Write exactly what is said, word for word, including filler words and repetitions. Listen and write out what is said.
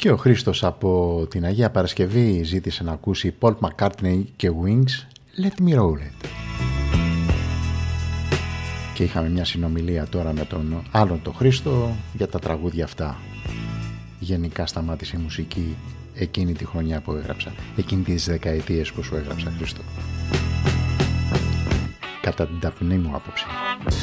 Και ο Χρήστος από την Αγία Παρασκευή ζήτησε να ακούσει Paul McCartney και Wings, Let Me Roll It. Και είχαμε μια συνομιλία τώρα με τον άλλον τον Χρήστο για τα τραγούδια αυτά. Γενικά σταμάτησε η μουσική εκείνη τη χρονιά που έγραψα, εκείνη τις δεκαετίες που σου έγραψα, Χρήστο. Κατά την ταπεινή μου άποψη.